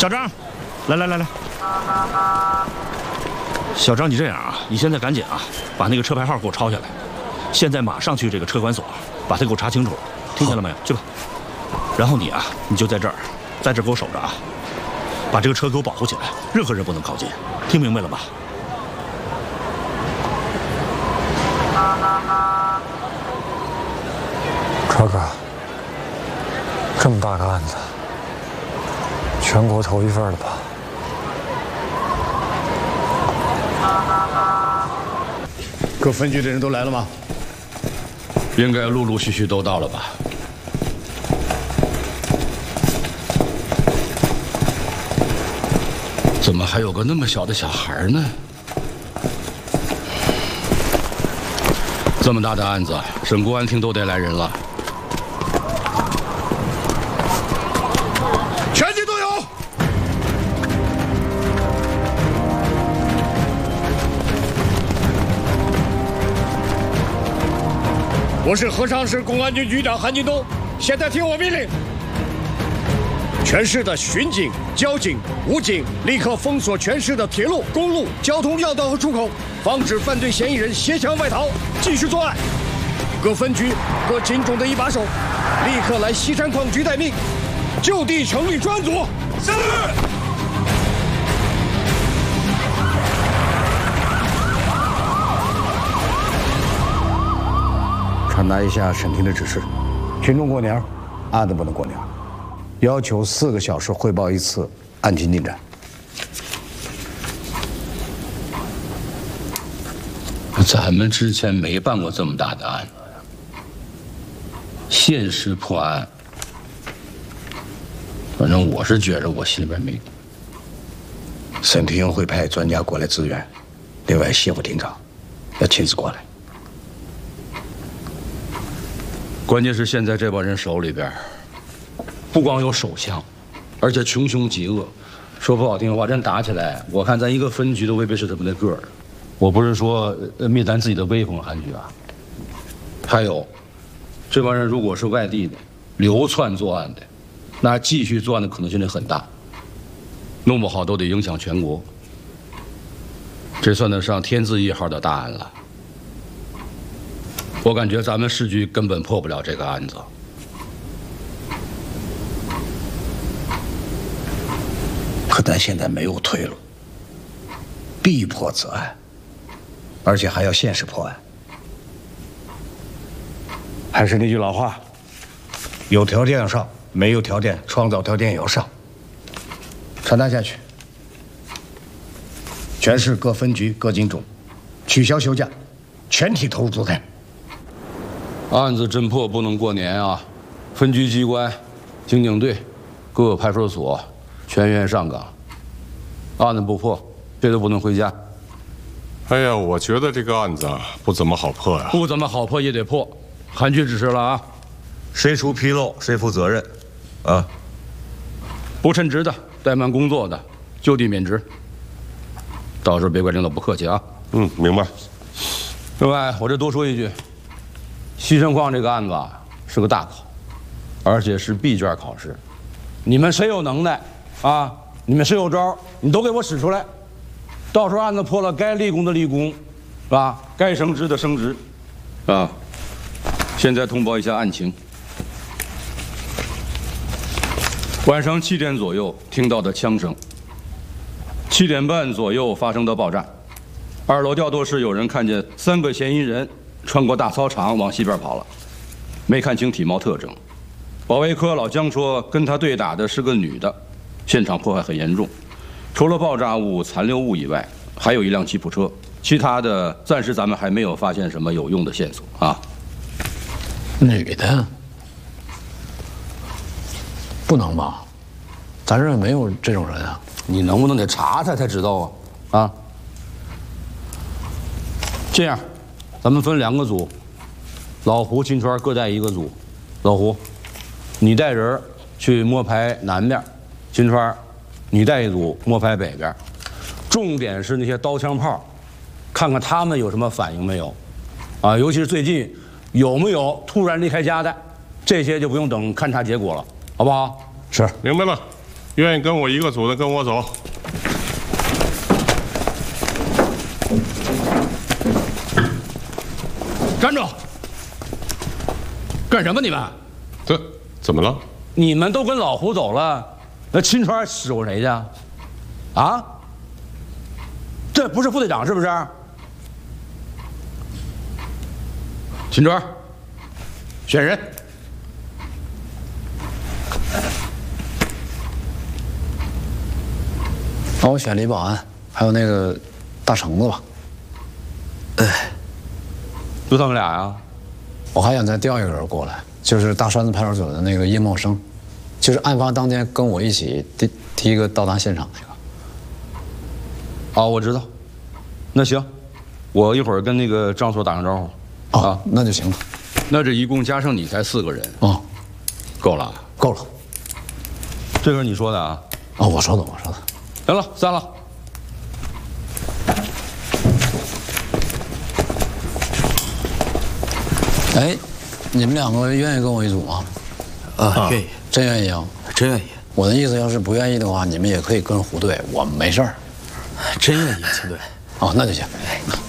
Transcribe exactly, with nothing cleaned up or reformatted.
小张，来来来来，小张，你这样啊，你现在赶紧啊，把那个车牌号给我抄下来，现在马上去这个车管所，把它给我查清楚，听见了没有？去吧。然后你啊，你就在这儿，在这儿给我守着啊，把这个车给我保护起来，任何人不能靠近，听明白了吧？ 川哥，这么大个案子，全国头一份了吧？ 各分局的人都来了吗？ 应该陆陆续续都到了吧？怎么还有个那么小的小孩呢？ 这么大的案子，省公安厅都得来人了。 全体都有。我是河昌市公安局局长韩金东，现在听我命令，全市的巡警、交警、武警立刻封锁全市的铁路、公路、交通要道和出口，防止犯罪嫌疑人携枪外逃，继续作案。各分局、各警种的一把手，立刻来西山矿局待命，就地成立专案组。是。 传达一下审庭的指示：群众过年，案子不能过年，要求四个小时汇报一次案情进展。 咱们之前没办过这么大的案子，限时破案。反正我是觉着我心里边没底。 审庭会派专家过来支援，另外谢副庭长要亲自过来。 关键是现在这帮人手里边，不光有手枪，而且穷凶极恶。说不好听话，真打起来，我看咱一个分局都未必是他们那个儿。 我不是说灭咱自己的威风，韩局啊。还有，这帮人如果是外地的流窜作案的，那继续作案的可能性就很大，弄不好都得影响全国。这算得上天字一号的大案了。我感觉咱们市局根本破不了这个案子。 可咱现在没有退路，必破此案。 而且还要限时破案。还是那句老话，有条件要上，没有条件创造条件也要上。传达下去，全市各分局、各警种取消休假，全体投入作战。 案子侦破不能过年啊！分局机关、刑警队、各派出所全员上岗。案子不破，这都不能回家。 哎呀，我觉得这个案子不怎么好破呀。 不怎么好破也得破，韩局指示了啊， 谁出纰漏谁负责任，啊。 不称职的、怠慢工作的，就地免职。到时候别怪领导不客气啊。 嗯，明白。 另外，我这多说一句，西山矿这个案子啊是个大考，而且是闭卷考试。你们谁有能耐啊？你们谁有招，你都给我使出来。 到时候案子破了，该立功的立功，是吧？该升职的升职，啊。现在通报一下案情。晚上七点左右听到的枪声，七点半左右发生的爆炸。二楼调度室有人看见三个嫌疑人穿过大操场往西边跑了，没看清体貌特征。保卫科老姜说跟他对打的是个女的，现场破坏很严重。 除了爆炸物、残留物以外，还有一辆吉普车，其他的暂时咱们还没有发现什么有用的线索啊。 女的，不能吧？咱这儿没有这种人啊。 你能不能得查查才知道啊？啊，这样，咱们分两个组，老胡、金川各带一个组。老胡，你带人去摸排南边，金川。 你带一组摸排北边，重点是那些刀枪炮，看看他们有什么反应没有，啊，尤其是最近有没有突然离开家的，这些就不用等勘察结果了，好不好？ 是，明白了。 愿意跟我一个组的跟我走。 站住！干什么你们？ 这怎么了？ 你们都跟老胡走了，那秦川使唤谁去？啊？这不是副队长是不是？秦川，选人。 那我选李保安，还有那个大橙子吧。 哎，就他们俩呀？ 我还想再调一个人过来，就是大栓子派出所的那个叶茂生，就是案发当天跟我一起第第一个到达现场那个。 哦，我知道。那行，我一会儿跟那个张所打声招呼。 哦、 啊， 那就行了。 那这一共加上你才四个人。 哦， 够了， 够了。 这个是你说的啊？ 哦，我说的，我说的。 行了，散了。 哎，你们两个愿意跟我一组吗？ 啊，愿意， 真愿意啊！ 真愿意。 我的意思，要是不愿意的话，你们也可以跟胡队，我没事儿。 真愿意，秦队。 哦，那就行。